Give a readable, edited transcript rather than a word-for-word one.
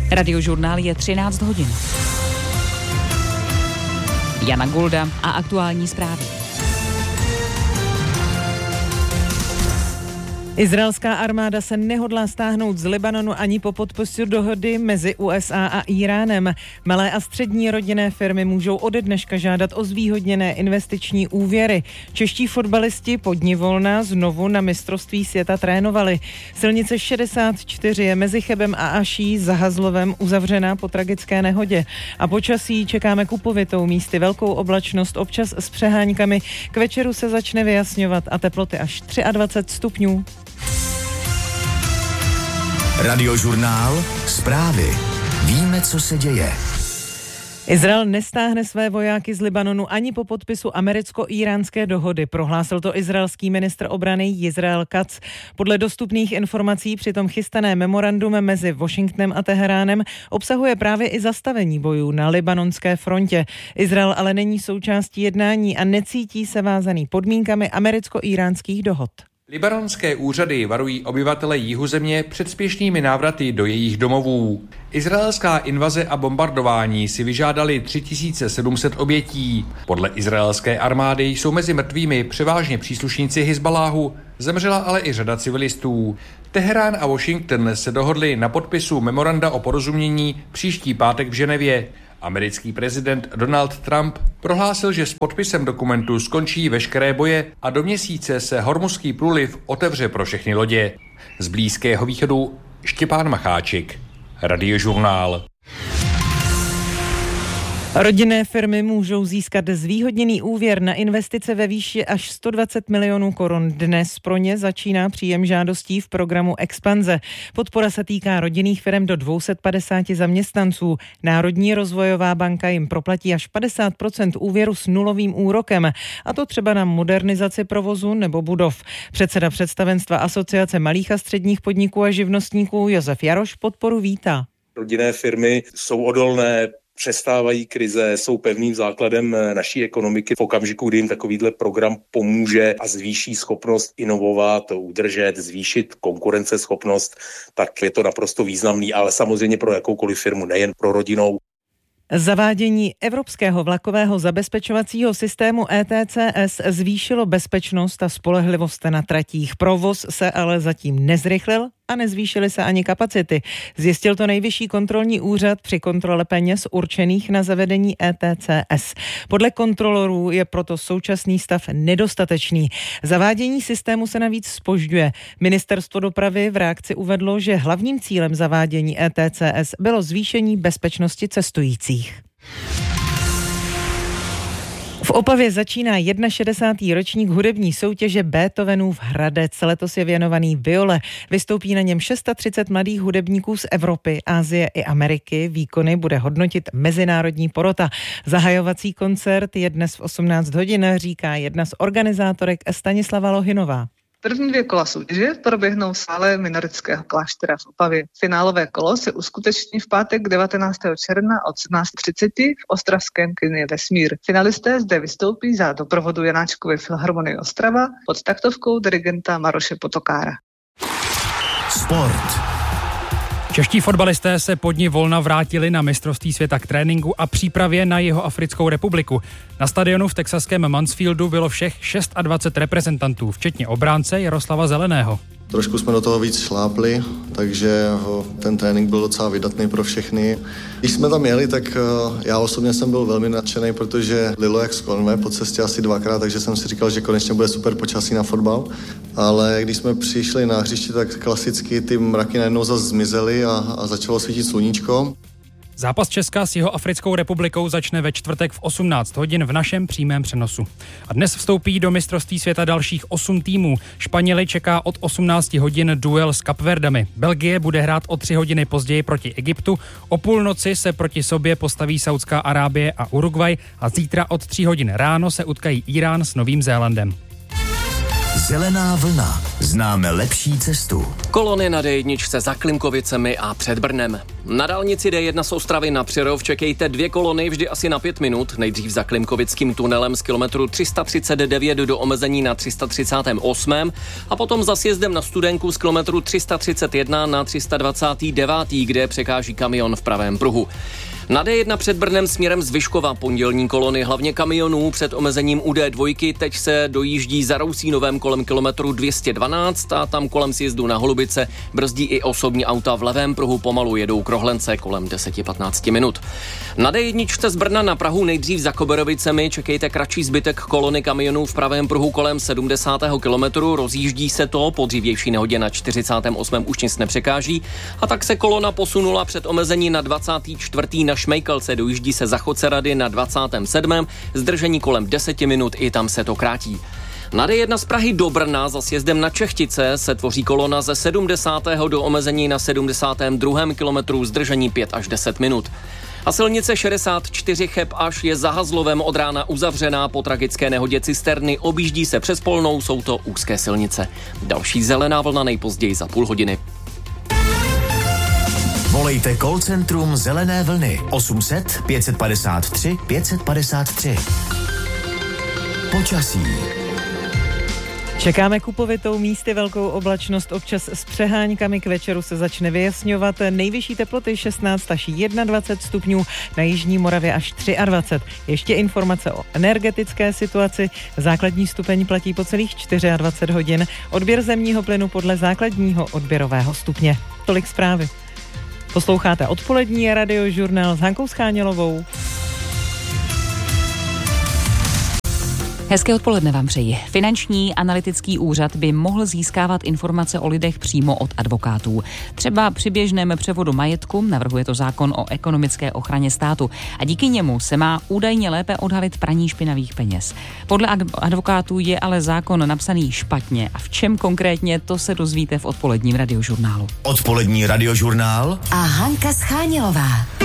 Radiožurnál je 13 hodin. Jana Gulda a aktuální zprávy. Izraelská armáda se nehodlá stáhnout z Libanonu ani po podpisu dohody mezi USA a Íránem. Malé a střední rodinné firmy můžou ode dneška žádat o zvýhodněné investiční úvěry. Čeští fotbalisti po dni volna znovu na mistrovství světa trénovali. Silnice 64 je mezi Chebem a Aší za Hazlovem uzavřená po tragické nehodě. A počasí čekáme kupovitou, místy velkou oblačnost, občas s přeháňkami. K večeru se začne vyjasňovat a teploty až 23 stupňů. Radiožurnál, zprávy. Víme, co se děje. Izrael nestáhne své vojáky z Libanonu ani po podpisu americko-íránské dohody, prohlásil to izraelský ministr obrany Jizrael Katz. Podle dostupných informací přitom chystané memorandum mezi Washingtonem a Teheránem obsahuje právě i zastavení bojů na libanonské frontě. Izrael ale není součástí jednání a necítí se vázaný podmínkami americko-íránských dohod. Libanonské úřady varují obyvatele jihu země před spěšnými návraty do jejich domovů. Izraelská invaze a bombardování si vyžádali 3700 obětí. Podle izraelské armády jsou mezi mrtvými převážně příslušníci Hizbaláhu, zemřela ale i řada civilistů. Teherán a Washington se dohodli na podpisu memoranda o porozumění příští pátek v Ženevě. Americký prezident Donald Trump prohlásil, že s podpisem dokumentu skončí veškeré boje a do měsíce se Hormuzský průliv otevře pro všechny lodě. Z Blízkého východu Štěpán Macháčik, Radiožurnál. Rodinné firmy můžou získat zvýhodněný úvěr na investice ve výši až 120 milionů korun. Dnes pro ně začíná příjem žádostí v programu Expanze. Podpora se týká rodinných firm do 250 zaměstnanců. Národní rozvojová banka jim proplatí až 50% úvěru s nulovým úrokem. A to třeba na modernizaci provozu nebo budov. Předseda představenstva Asociace malých a středních podniků a živnostníků Josef Jaroš podporu vítá. Rodinné firmy jsou odolné, přestávají krize, jsou pevným základem naší ekonomiky. V okamžiku, kdy jim takovýhle program pomůže a zvýší schopnost inovovat, udržet, zvýšit konkurenceschopnost, tak je to naprosto významný, ale samozřejmě pro jakoukoliv firmu, nejen pro rodinnou. Zavádění evropského vlakového zabezpečovacího systému ETCS zvýšilo bezpečnost a spolehlivost na tratích. Provoz se ale zatím nezrychlil a nezvýšily se ani kapacity. Zjistil to Nejvyšší kontrolní úřad při kontrole peněz určených na zavedení ETCS. Podle kontrolorů je proto současný stav nedostatečný. Zavádění systému se navíc zpožďuje. Ministerstvo dopravy v reakci uvedlo, že hlavním cílem zavádění ETCS bylo zvýšení bezpečnosti cestujících. V Opavě začíná 61. ročník hudební soutěže Beethovenův Hradec. Letos je věnovaný viole. Vystoupí na něm 630 mladých hudebníků z Evropy, Asie i Ameriky. Výkony bude hodnotit mezinárodní porota. Zahajovací koncert je dnes v 18 hodin, říká jedna z organizátorek Stanislava Lohinová. První dvě kola soutěže proběhnou v sále Minorického kláštera v Opavě. Finálové kolo se uskuteční v pátek 19. června od 17:30 v ostravském kině Vesmír. Finalisté zde vystoupí za doprovodu Janáčkovy filharmonie Ostrava pod taktovkou dirigenta Maroše Potokára. Sport. Čeští fotbalisté se po dni volna vrátili na mistrovství světa k tréninku a přípravě na Jihoafrickou republiku. Na stadionu v texaském Mansfieldu bylo všech 26 reprezentantů, včetně obránce Jaroslava Zeleného. Trošku jsme do toho víc šlápli, takže ten trénink byl docela vydatný pro všechny. Když jsme tam jeli, tak já osobně jsem byl velmi nadšený, protože lilo jak z konve po cestě asi dvakrát, takže jsem si říkal, že konečně bude super počasí na fotbal. Ale když jsme přišli na hřiště, tak klasicky ty mraky najednou zase zmizely a začalo svítit sluníčko. Zápas Česka s Jihoafrickou republikou začne ve čtvrtek v 18 hodin v našem přímém přenosu. A dnes vstoupí do mistrovství světa dalších 8 týmů. Španěly čeká od 18 hodin duel s Kapverdami. Belgie bude hrát o 3 hodiny později proti Egyptu. O půlnoci se proti sobě postaví Saudská Arábie a Uruguay a zítra od 3 hodin ráno se utkají Irán s Novým Zélandem. Zelená vlna. Známe lepší cestu. Kolony na D1 za Klimkovicemi a před Brnem. Na dálnici D1 z Ostravy na Přerov čekejte 2 kolony vždy asi na 5 minut. Nejdřív za Klimkovickým tunelem z kilometru 339 do omezení na 338. a potom za sjezdem na Studenku z kilometru 331 na 329, kde překáží kamion v pravém pruhu. Na D1 před Brnem směrem z Vyškova pondělní kolony, hlavně kamionů před omezením u D2, teď se dojíždí za Rousínovem kolem kilometru 212 a tam kolem sjezdu na Holubice brzdí i osobní auta v levém pruhu, pomalu jedou k Rohlence kolem 10-15 minut. Na D1 z Brna na Prahu nejdřív za Koberovicemi čekejte kratší zbytek kolony kamionů v pravém pruhu kolem 70. kilometru, rozjíždí se to, po dřívější nehodě na 48. už nic nepřekáží a tak se kolona posunula před omezení na 24. na Šmejkalce, dojíždí se za Chocerady na 27. zdržení kolem 10 minut, i tam se to krátí. Na D1 z Prahy do Brna za sjezdem na Čechtice se tvoří kolona ze 70. do omezení na 72. kilometru, zdržení 5 až 10 minut. A silnice 64 Cheb až je za Hazlovem od rána uzavřená po tragické nehodě cisterny, objíždí se přes Polnou, jsou to úzké silnice. Další zelená vlna nejpozději za půl hodiny. Volejte call centrum Zelené vlny 800 553 553. Počasí. Čekáme kupovitou, místy velkou oblačnost, občas s přeháňkami, k večeru se začne vyjasňovat. Nejvyšší teploty 16 až 21 stupňů, na jižní Moravě až 23. Ještě informace o energetické situaci. Základní stupeň platí po celých 24 hodin. Odběr zemního plynu podle základního odběrového stupně. Tolik zprávy. Posloucháte odpolední radiožurnál s Hankou Schánělovou. Hezké odpoledne vám přeji. Finanční analytický úřad by mohl získávat informace o lidech přímo od advokátů. Třeba při běžném převodu majetku, navrhuje to zákon o ekonomické ochraně státu. A díky němu se má údajně lépe odhalit praní špinavých peněz. Podle advokátů je ale zákon napsaný špatně. A v čem konkrétně, to se dozvíte v odpoledním radiožurnálu. Odpolední radiožurnál a Hanka Schánělová.